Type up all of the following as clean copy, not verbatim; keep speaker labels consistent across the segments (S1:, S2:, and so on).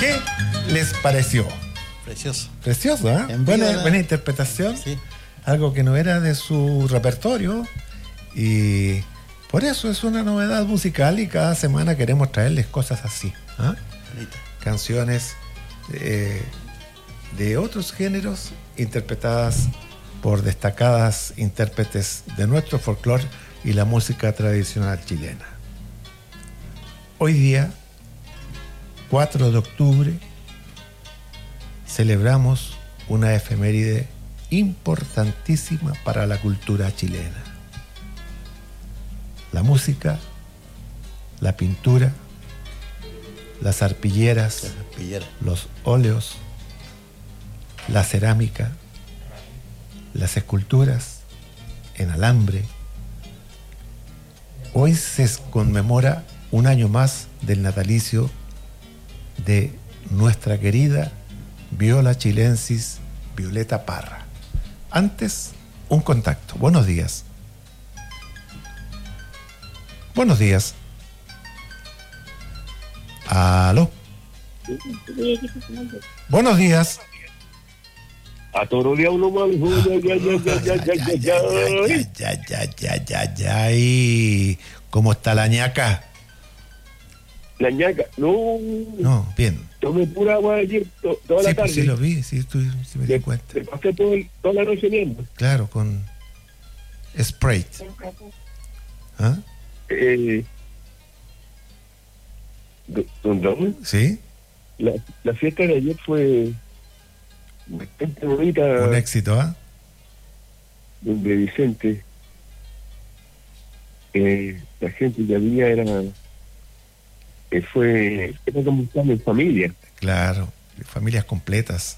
S1: ¿Qué les pareció?
S2: Precioso.
S1: Precioso, ¿eh? Buena interpretación.
S2: Sí.
S1: Algo que no era de su repertorio. Y por eso es una novedad musical y cada semana queremos traerles cosas así. ¿Ah? Canciones de otros géneros interpretadas por destacadas intérpretes de nuestro folclore y la música tradicional chilena. Hoy día, 4 de octubre, celebramos una efeméride importantísima para la cultura chilena. La música, la pintura, las arpilleras, los óleos, la cerámica, las esculturas en alambre. Hoy se conmemora un año más del natalicio de nuestra querida Viola chilensis Violeta Parra. Antes, un contacto. Buenos días. Buenos días. ¿Aló? Buenos días.
S3: A toro diablo mal.
S1: ¿Cómo está la ñaca?
S3: La ñaca,
S1: no, bien.
S3: Tomé pura agua ayer toda la tarde.
S1: Sí, lo vi, sí me di cuenta.
S3: Te pasé toda la noche viendo.
S1: Claro, con Sprite. ¿Ah?
S3: ¿Don Raúl?
S1: Sí.
S3: La fiesta de ayer fue bastante bonita.
S1: Un éxito, ¿ah?
S3: Donde Vicente, la gente que había era como estar en familia.
S1: Claro, familias completas.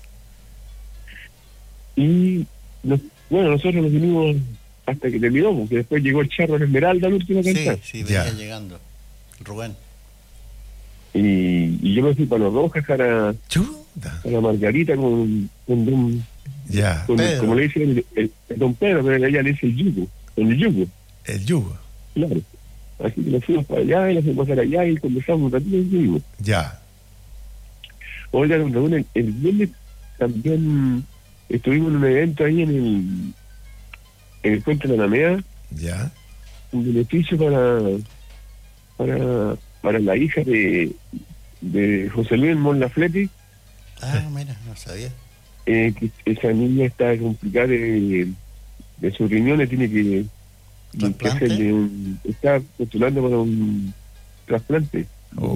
S3: Y nosotros nos vinimos hasta que terminó, porque después llegó el Charro Esmeralda, la última canción.
S2: Sí, venía llegando Rubén.
S3: Y yo me fui para Los Rojas, para Margarita con don, como le dice el don Pedro, pero ella le dice el yugo.
S1: El yugo.
S3: Claro. Así que nos fuimos para allá y nos fuimos para allá y conversamos un ratito y seguimos.
S1: Ya.
S3: Oiga, don Raúl, el viernes también estuvimos en un evento ahí en el Puente de la Alameda.
S1: Ya.
S3: Un beneficio para la hija de José Luis Mon Lafleti.
S2: Mira, no sabía.
S3: Que esa niña está complicada de sus riñones, tiene que hacerle está postulando para un trasplante.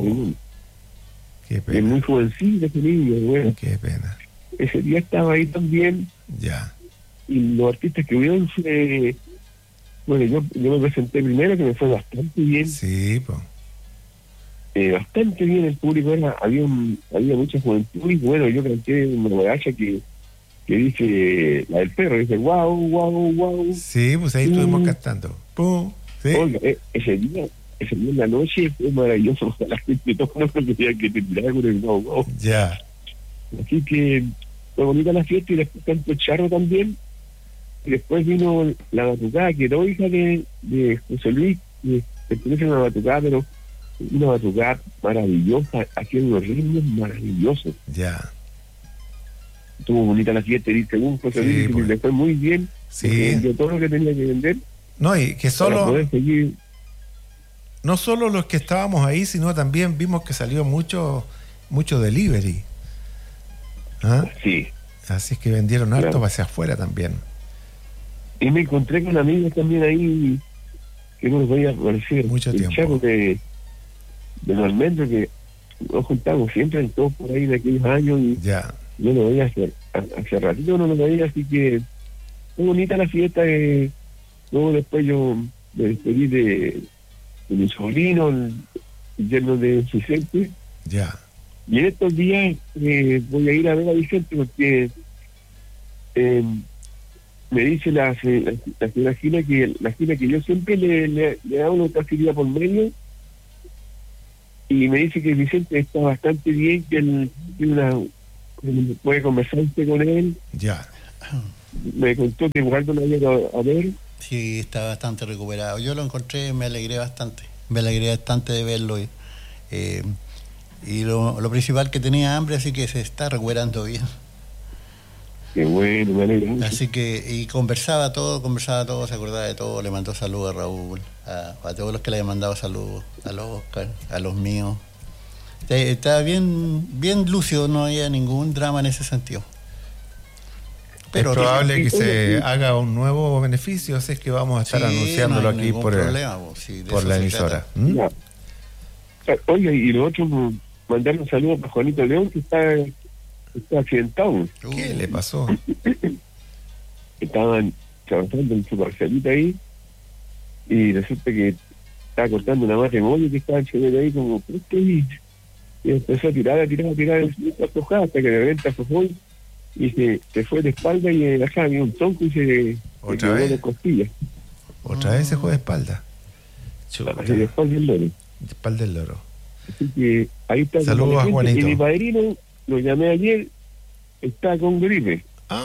S1: Qué pena.
S3: Es muy jovencita ese niño, bueno.
S1: Qué pena.
S3: Ese día estaba ahí también.
S1: Ya.
S3: Y los artistas que hubieron fue... Bueno, yo me presenté primero, que me fue bastante bien.
S1: Sí, pues.
S3: Bastante bien el público, había mucha juventud y bueno, yo canté una borracha que dice, la del perro, dice guau, guau, guau.
S1: Sí, pues ahí estuvimos cantando. ¡Pum! ¿Sí?
S3: Oiga, ese día en la noche fue maravilloso, la gente todo no quería que terminara con el guau, guau.
S1: Ya.
S3: Así que fue bonita la fiesta y después cantó el Charro también. Y después vino la batucada, que era hija de José Luis, que pertenece a una batucada, pero una batucada maravillosa, haciendo unos ritmos maravillosos.
S1: Ya.
S3: Estuvo bonita la fiesta, y según José Luis, y le fue muy bien.
S1: Sí.
S3: Vendió todo lo que tenía que vender.
S1: No, y que no solo los que estábamos ahí, sino también vimos que salió mucho delivery. ¿Ah?
S3: Sí.
S1: Así es que vendieron harto hacia afuera también.
S3: Y me encontré con amigos también ahí que no los voy a conocer.
S1: Mucho tiempo.
S3: Chaco de los almendros, que nos juntamos siempre en todos por ahí de aquellos años y
S1: ya.
S3: Yo lo veía hace ratito, no lo veía, así que fue bonita la fiesta. Luego después yo me despedí de mi sobrino, el yerno de Vicente.
S1: Ya.
S3: Y en estos días voy a ir a ver a Vicente porque me dice la señora Gina que yo siempre le hago una facilidad por medio, y me dice que Vicente está bastante bien, que él puede conversar con él.
S1: Ya.
S3: Me contó que Eduardo lo había ido a ver.
S2: Sí, está bastante recuperado. Yo lo encontré, me alegré bastante de verlo. Y lo principal que tenía hambre, así que se está recuperando bien.
S3: Qué bueno, me alegro mucho.
S2: Así que, y conversaba todo, se acordaba de todo, le mandó saludos a Raúl, a todos los que le habían mandado saludos, a los Oscar, a los míos. Estaba bien lúcido, no había ningún drama en ese sentido.
S1: Pero es probable que se haga un nuevo beneficio, así es que vamos a estar anunciándolo aquí por la emisora.
S3: Ya. Oye, y los otros mandar un saludo para Juanito León, que está accidentado.
S1: ¿Qué le pasó?
S3: Estaban trabajando en su parcelita ahí y resulta que estaba cortando una mata de mollo que estaba el señor ahí como y empezó a tirar hasta que de repente aflojó y se fue de espalda y acá había un tronco y se
S1: ¿Otra vez?
S3: de costillas.
S1: ¿Otra vez se fue de espalda?
S3: Así de espalda del loro.
S1: De espalda del loro.
S3: Así que ahí está.
S1: Saludos a Juanito.
S3: Y mi padrino, lo llamé ayer, está con gripe.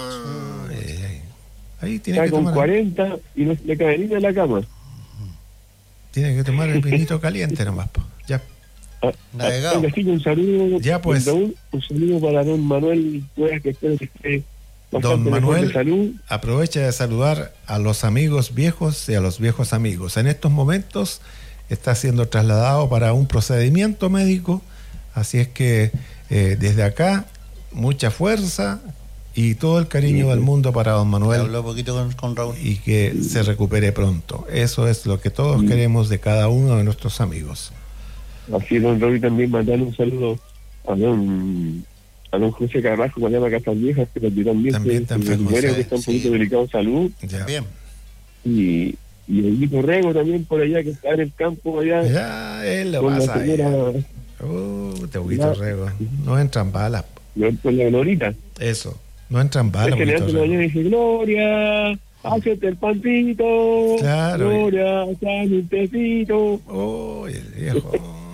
S1: Ahí tiene
S3: está
S1: que
S3: con
S1: tomar
S3: 40 y no se le cae ni en la cama.
S1: Tiene que tomar el vinito caliente nomás, po. Ya.
S2: Navegado.
S3: Un saludo,
S1: ya pues.
S3: Un saludo para don Manuel, que espero que esté
S1: don Manuel,
S3: de salud.
S1: aprovecha de saludar a los amigos viejos y a los viejos amigos. En estos momentos está siendo trasladado para un procedimiento médico, así es que desde acá mucha fuerza y todo el cariño del mundo para don Manuel.
S2: Habló un poquito con Raúl.
S1: Y que se recupere pronto. Eso es lo que todos queremos de cada uno de nuestros amigos.
S3: Así don Raúl también mandar un saludo a don José Carrasco, que llama Casas Viejas, que también
S1: está enfermo,
S3: que está un poquito delicado de salud.
S1: Ya.
S2: Bien.
S3: Y el Nico Rego también por allá, que está en el campo allá.
S1: Ya, él lo
S3: con
S1: pasa.
S3: la señora,
S1: te Huguito Rego. No entran balas.
S3: Con la Glorita.
S1: Eso. No entran balas.
S3: Es que le mañana dice, Gloria, hácete el pancito.
S1: Claro.
S3: Gloria, hazme un tecito.
S1: Oh, el viejo.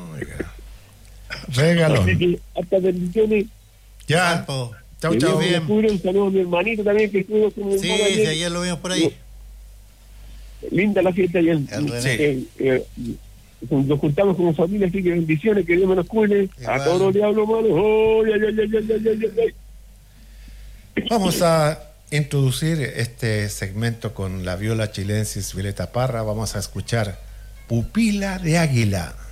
S1: Regalón.
S3: Así que hasta bendiciones.
S1: Ya. Chau, chau.
S2: Bien.
S3: Un saludo a mi hermanito también, que estuvo con mi
S2: Sí,
S3: hermano ayer.
S2: ayer lo vimos por ahí.
S3: Linda la fiesta ayer. Nos juntamos como familia, así que bendiciones, que Dios me los cuide. A todos los diablos malos. Oh, ay.
S1: Vamos a introducir este segmento con la viola chilensis Violeta Parra. Vamos a escuchar Pupila de Águila.